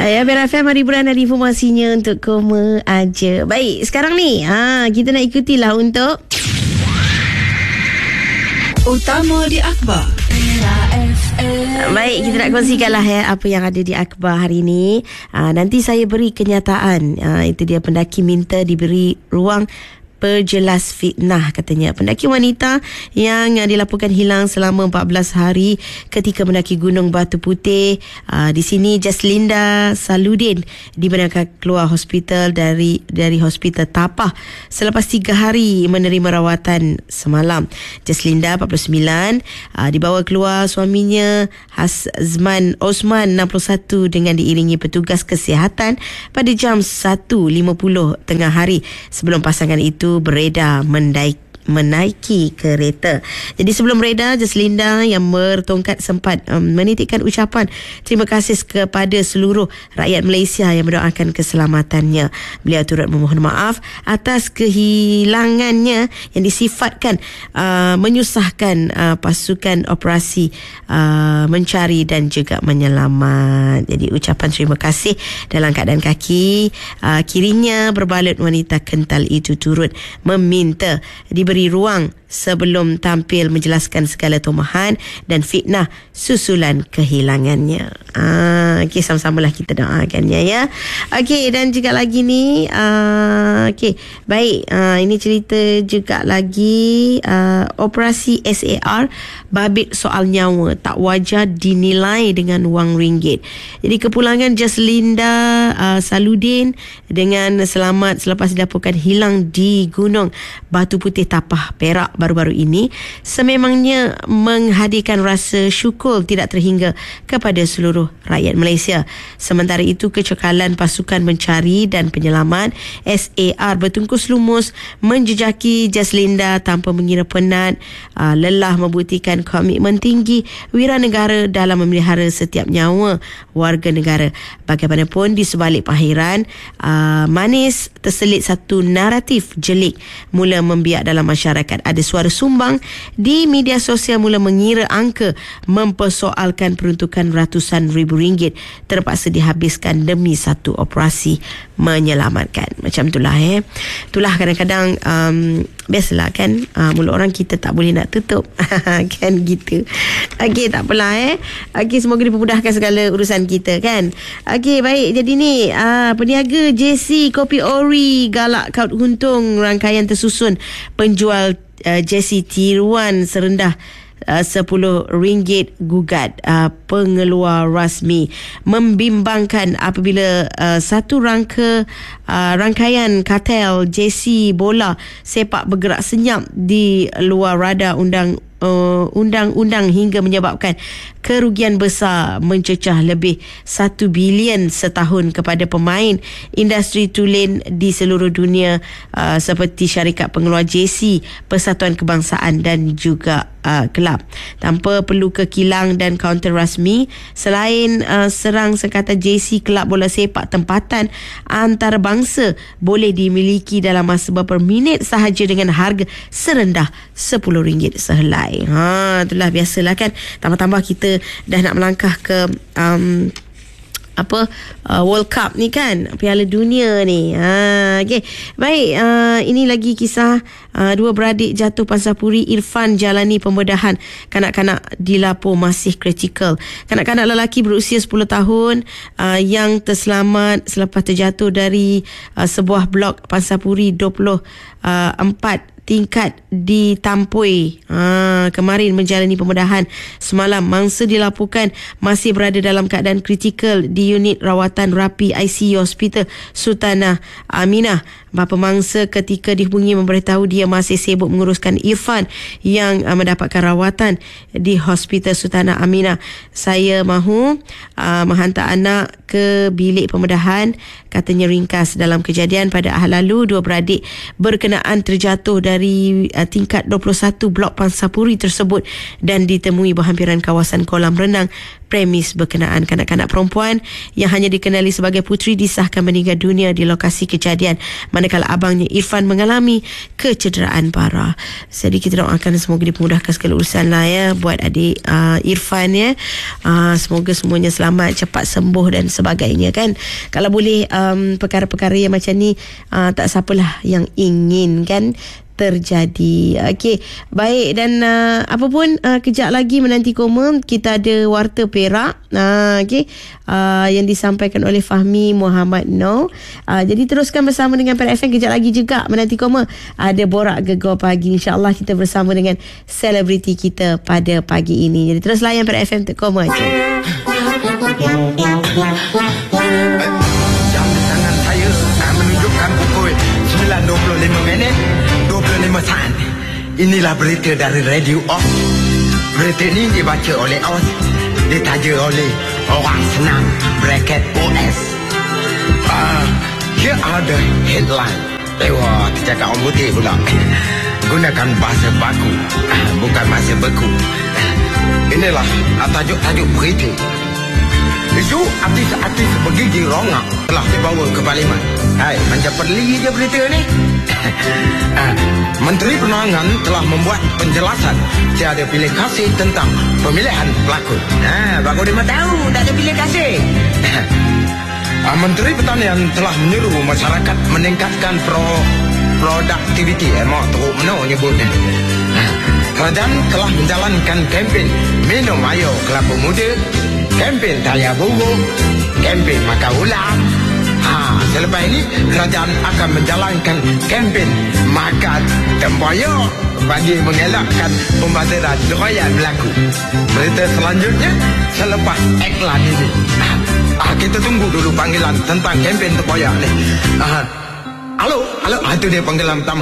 Ya, BRFM hari bulan ada informasinya untuk Koma Aja. Baik, sekarang ni kita nak ikutilah untuk Utama di Akhbar. Baik, kita nak kongsikanlah apa yang ada di akhbar hari ini. Nanti saya beri kenyataan. Itu dia, pendaki minta diberi ruang perjelas fitnah, katanya. Pendaki wanita yang dilaporkan hilang selama 14 hari ketika mendaki Gunung Batu Putih. Di sini Jaslinda Saludin dibenarkan keluar hospital dari hospital Tapah selepas 3 hari menerima rawatan semalam. Jaslinda 49 dibawa keluar suaminya Hasman Osman 61 dengan diiringi petugas kesihatan pada jam 1.50 tengah hari. Sebelum pasangan itu beredar menaiki kereta. Jadi sebelum reda, Jaslinda yang bertongkat sempat menitikkan ucapan terima kasih kepada seluruh rakyat Malaysia yang mendoakan keselamatannya. Beliau turut memohon maaf atas kehilangannya yang disifatkan menyusahkan pasukan operasi mencari dan juga menyelamat. Jadi ucapan terima kasih dalam keadaan kaki kirinya berbalut wanita kental itu turut meminta diberi ruang sebelum tampil menjelaskan segala tomahan dan fitnah susulan kehilangannya. Okey, sama-samalah kita doakannya, ya. Okey, dan juga lagi ni okey, baik, ini cerita juga lagi operasi SAR babit soal nyawa tak wajar dinilai dengan wang ringgit. Jadi kepulangan Jaslinda Saludin dengan selamat selepas dilaporkan hilang di Gunung Batu Putih Tapah Perak baru-baru ini sememangnya menghadirkan rasa syukur tidak terhingga kepada seluruh rakyat Malaysia. Sementara itu, kecekalan pasukan mencari dan penyelamat SAR bertungkus lumus menjejaki Jaslinda tanpa mengira penat, lelah, membuktikan komitmen tinggi wiranegara dalam memelihara setiap nyawa warga negara. Bagaimanapun, di sebalik panghiran manis terselit satu naratif jelik mula membiak dalam masyarakat. Ada suara sumbang di media sosial mula mengira angka mempersoalkan peruntukan ratusan ribu ringgit terpaksa dihabiskan demi satu operasi menyelamatkan. Macam itulah itulah kadang-kadang biasalah kan, mulut orang kita tak boleh nak tutup kan gitu. Okey, tak apalah okey, semoga dipermudahkan segala urusan kita kan. Okey, baik, jadi ni peniaga JC Kopi Ori galak kaut untung. Rangkaian tersusun penjual JC tiruan serendah RM10 gugat pengeluar rasmi. Membimbangkan apabila satu rangkaian kartel JC bola sepak bergerak senyap di luar radar undang-undang hingga menyebabkan kerugian besar mencecah lebih 1 bilion setahun kepada pemain industri tulen di seluruh dunia seperti syarikat pengeluar JC, Persatuan Kebangsaan dan juga kelab. Tanpa perlu ke kilang dan kaunter rasmi, selain serang sekatan JC, kelab bola sepak tempatan antarabangsa boleh dimiliki dalam masa beberapa minit sahaja dengan harga serendah RM10 sehelai. Itulah, biasalah kan, tambah-tambah kita dah nak melangkah ke World Cup ni kan, Piala Dunia ni. Okey, baik, ini lagi kisah dua beradik jatuh pansapuri. Irfan jalani pembedahan. Kanak-kanak dilapor masih kritikal. Kanak-kanak lelaki berusia 10 tahun yang terselamat selepas terjatuh dari sebuah blok pansapuri 24 tingkat di Tampoi kemarin menjalani pembedahan semalam. Mangsa dilaporkan masih berada dalam keadaan kritikal di unit rawatan rapi ICU Hospital Sultanah Aminah. Bapa mangsa ketika dihubungi memberitahu dia masih sibuk menguruskan Irfan yang mendapatkan rawatan di Hospital Sultanah Aminah. Saya mahu menghantar anak ke bilik pembedahan, katanya ringkas. Dalam kejadian pada Ahad lalu, dua beradik berkenaan terjatuh dari tingkat 21 blok pansapuri tersebut dan ditemui berhampiran kawasan kolam renang premis berkenaan kanak-kanak perempuan yang hanya dikenali sebagai puteri disahkan meninggal dunia di lokasi kejadian manakala abangnya Irfan mengalami kecederaan parah. Jadi kita doakan semoga dipermudahkan segala urusan lah ya buat adik Irfan ya. Semoga semuanya selamat, cepat sembuh dan sebagainya kan. Kalau boleh perkara-perkara yang macam ni tak siapalah yang ingin kan terjadi. Okey, baik, dan apa pun kejap lagi menanti koma kita ada Warta Perak okey, yang disampaikan oleh Fahmi Muhammad Noor. Jadi teruskan bersama dengan Perak FM. Kejap lagi juga menanti koma ada Borak Gegar Pagi. InsyaAllah kita bersama dengan selebriti kita pada pagi ini. Jadi terus layan Perak FM Tek Koma je. Jam di tangan saya menunjukkan pukul 9.25 minit 25 saat. Inilah berita dari Radio Oz. Berita ini dibaca oleh Oz, ditaja oleh orang senang bracket OS. Here are the headline. Wah, cakap orang putih pula. Gunakan bahasa baku, bukan bahasa beku. Inilah tajuk-tajuk berita. Isu artis-artis bergigi rongak telah dibawa ke Parlimen. Hai, macam perli je berita ni. Menteri Penerangan telah membuat penjelasan tiada pilih kasih tentang pemilihan pelakon. Bagus dia tahu tak ada pilih kasih. Menteri Pertanian telah menyuruh masyarakat meningkatkan produktiviti. Mak teruk mana nyebutnya. Kerajaan telah menjalankan kempen minum air kelapa muda, kempen tayar buruk, kempen makan ulam. Selepas ini kerajaan akan menjalankan kempen makan tempoyak bagi mengelakkan pembaziran royan berlaku. Berita selanjutnya selepas iklan ini. Kita tunggu dulu panggilan tentang kempen tempoyak ni. Halo, itu dia panggilan pertama.